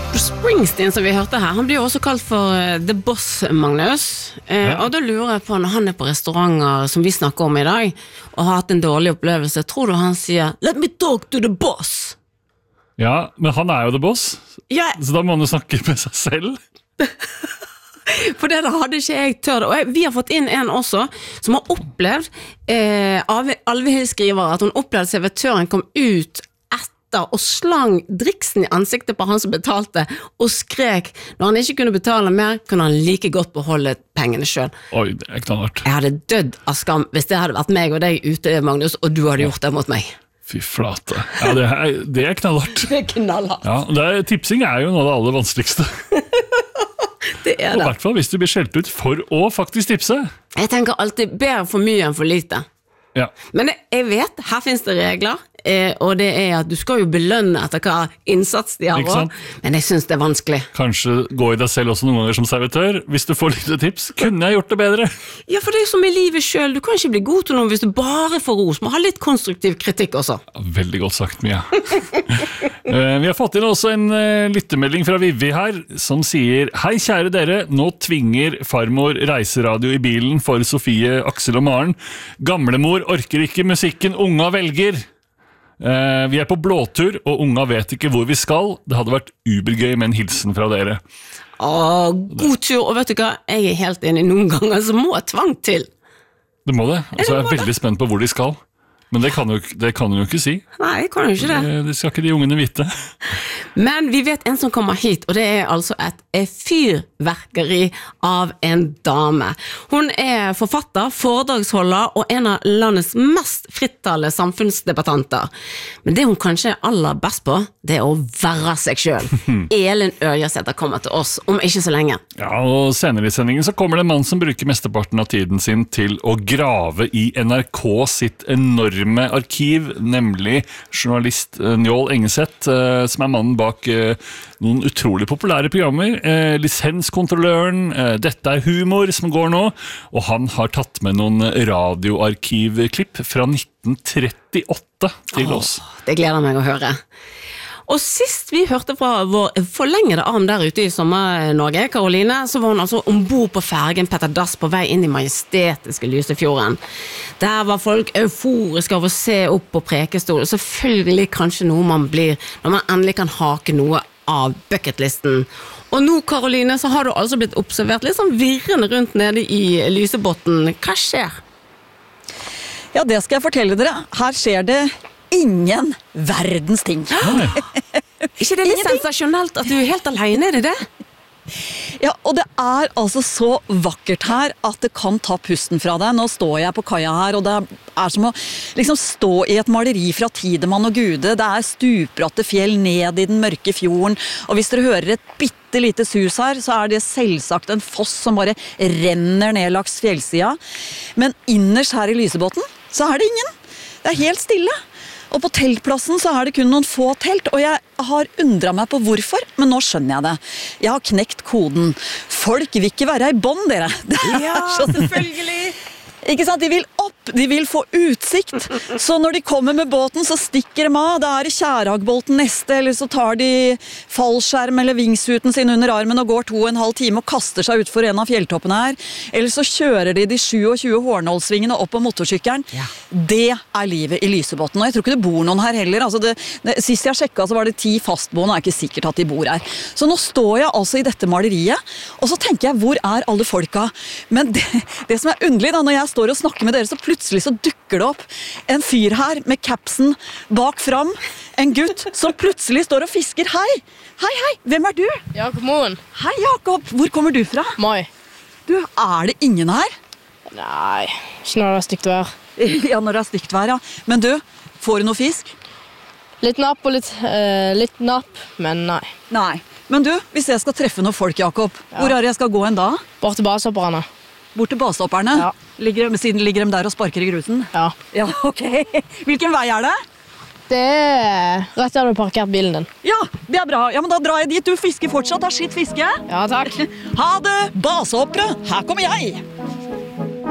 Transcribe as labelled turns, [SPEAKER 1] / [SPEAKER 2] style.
[SPEAKER 1] Bruce Springsteen, som vi hørte her, han blir jo også kalt for The Boss, Magnus. Og da lurer jeg på, når han på restauranter som vi snakker om i dag, og har hatt en dårlig opplevelse, tror du han sier «Let me talk to the boss»?
[SPEAKER 2] Ja, men han jo the boss, så da må han jo snakke med seg selv.
[SPEAKER 1] For det da hadde ikke jeg tørt. Og vi har fått inn en også, som har opplevd, Alvhild skriver at hun opplevde at servitøren kom ut og slang driksen i ansiktet på han som betalte, og skrek, når han ikke kunne betale mer, kunne han like godt beholde pengene selv.
[SPEAKER 2] Oi, det knallhardt.
[SPEAKER 1] Jeg hadde dødd av skam hvis det hadde vært meg og deg ute, Magnus, og du hadde gjort det mot meg.
[SPEAKER 2] Fy flate. Ja, det knallhardt.
[SPEAKER 1] Det knallhardt.
[SPEAKER 2] Ja, tipsing jo noe av det aller vanskeligste.
[SPEAKER 1] Det det.
[SPEAKER 2] Og i hvert fall hvis du blir skjelt ut for å faktisk tipse.
[SPEAKER 1] Jeg tenker alltid bedre for mye enn for lite.
[SPEAKER 2] Ja.
[SPEAKER 1] Men jeg vet, her finnes det regler, og det at du skal jo belønne etter hva innsats de har også, men jeg synes det vanskelig.
[SPEAKER 2] Kanskje gå i deg selv også noen ganger som servitør. Hvis du får litt tips, kunne jeg gjort det bedre.
[SPEAKER 1] Ja, for det jo som i livet selv. Du kan ikke bli god til noe hvis du bare får ros. Må ha litt konstruktiv kritikk også.
[SPEAKER 2] Ja, veldig godt sagt, Mia. Vi har fått inn også en lyttemelding fra Vivi her, som sier: Hei kjære dere, nå tvinger farmor reiseradio i bilen for Sofie, Aksel og Maren. Gamlemor orker ikke musikken unga velger. Vi på blåtur, og unga vet ikke hvor vi skal. Det hadde vært ubergøy med en hilsen fra dere.
[SPEAKER 1] God tur, og vet du hva? Jeg helt enig, noen ganger så må jeg tvang til.
[SPEAKER 2] Det må det, og så jeg veldig spent på hvor de skal. Men det kan hun jo ikke si.
[SPEAKER 1] Nei, jeg kan jo ikke det.
[SPEAKER 2] Det skal ikke de ungene vite.
[SPEAKER 1] Men vi vet en som kommer hit, og det altså et fyrverkeri av en dame. Hun forfatter, foredragsholder og en av landets mest frittalende samfunnsdebattanter. Men det hun kanskje aller best på, det å være seg selv. Elin Ørjasæter kommer til oss om ikke så lenge.
[SPEAKER 2] Ja, og senere i sendingen så kommer det en mann som bruker mesteparten av tiden sin til å grave i NRK sitt enorme arkiv, nemlig journalist Njål Engeseth, som mannen bak noen utrolig populære programmer. Lisenskontrolløren, Dette humor, som går nå, og han har tatt med noen radioarkivklipp fra 1938 til oss.
[SPEAKER 1] Det gleder meg å høre. Og sist vi hørte fra vår forlengede arm der ute i Sommer-Norge, Karoline, så var hun altså ombord på fergen Petter Dass på vei inn i majestetiske Lysefjorden. Der var folk euforiske av å se opp på Prekestol, og selvfølgelig kanskje noe man blir når man endelig kan hake noe av bucketlisten. Og nå, Karoline, så har du altså blitt observert litt sånn virrende rundt nede i Lysebotn. Hva skjer?
[SPEAKER 3] Ja, det skal jeg fortelle dere. Her skjer det ingen verdens ting.
[SPEAKER 1] Ikke det litt sensasjonelt at du helt alene det?
[SPEAKER 3] Ja, og det altså så vakkert her at det kan ta pusten fra deg. Nå står jeg på kaia her, og det som å liksom stå i et maleri fra Tidemann og Gude. Det stupbratte fjell ned i den mørke fjorden, og hvis dere hører et bitte lite sus her, så det selvsagt en foss som bare renner ned langs fjellsida. Men innerst her i Lysebotn, så det ingen. Det helt stille. Og på teltplassen så det kun noen få telt, og jeg har undret meg på hvorfor, men nå skjønner jeg det. Jeg har knekt koden. Folk vil ikke være i bånd, dere.
[SPEAKER 1] Ja, selvfølgelig.
[SPEAKER 3] Ikke sant? De vil opp, de vil få utsikt. Så når de kommer med båten, så stikker de av. Det Kjæragbolten neste, eller så tar de fallskjerm eller vingsuten sin under armen og går 2,5 timer og kaster seg ut for en av fjelltoppene her. Eller så kjører de 27 Hornålsvingene opp på motorsykkelen. Ja. Det livet i Lysebotn. Og jeg tror ikke det bor noen her heller. Altså sist jeg sjekket så var det 10 fastboende. Det ikke sikkert at de bor her. Så nå står jeg altså i dette maleriet, og så tenker jeg, hvor alle folka? Men det som underlig da, når jeg står og snakker med dere, så plutselig så dukker det opp en fyr her med capsen bak fram, en gutt som plutselig står og fisker. Hei, hei, hei, hvem du?
[SPEAKER 4] Jakob Moen.
[SPEAKER 3] Hei Jakob, hvor kommer du fra?
[SPEAKER 4] Mai.
[SPEAKER 3] Du, det ingen her?
[SPEAKER 4] Nei, ikke når det stygt vær.
[SPEAKER 3] Ja, når det stygt vær, ja. Men du, får du noe fisk?
[SPEAKER 4] Litt napp og litt napp, men nei.
[SPEAKER 3] Nei, men du, hvis jeg skal treffe noen folk, Jakob, hvor det jeg skal gå en da?
[SPEAKER 4] Bort til basehopperne.
[SPEAKER 3] Bort til basehopperne? Ja. Ligger de der og sparker i grusen?
[SPEAKER 4] Ja.
[SPEAKER 3] Ja, ok. Hvilken vei det?
[SPEAKER 4] Det rett der du har parkert bilen din.
[SPEAKER 3] Ja, det bra. Ja, men da drar jeg dit. Du fisker fortsatt. Skitt fiske.
[SPEAKER 4] Ja, takk.
[SPEAKER 3] Ha det, basehoppere. Her kommer jeg.